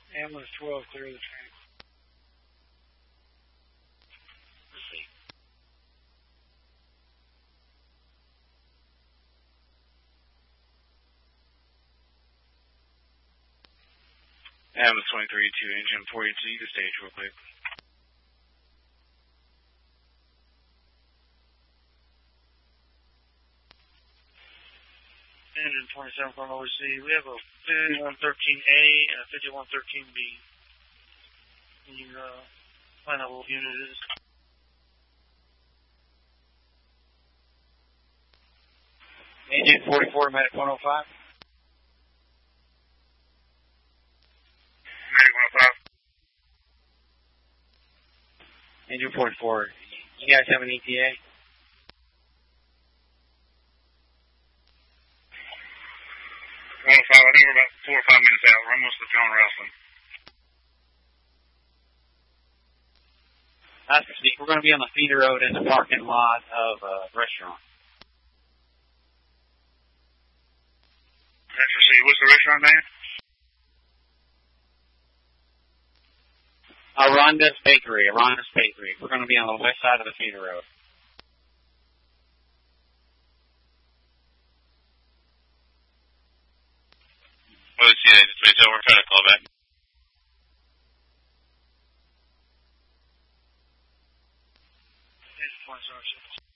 Ambulance 12, clear the train. Let's see. Ambulance 23-2, engine 42, you can stage real quick. Engine 27 from overseas. We have a 5113A and a 5113B. Can you find out what unit it is? Engine 44, medic 105. Medic 105. Engine 44, you guys have an ETA? 105, I think we're about 4 or 5 minutes out. We're almost to John Ralston. Oscar Speak, we're going to be on the feeder road in the parking lot of a restaurant. Let's see, what's the restaurant name? Aronda's Bakery. We're going to be on the west side of the feeder road. Let's see, just we're trying to call back. It's 20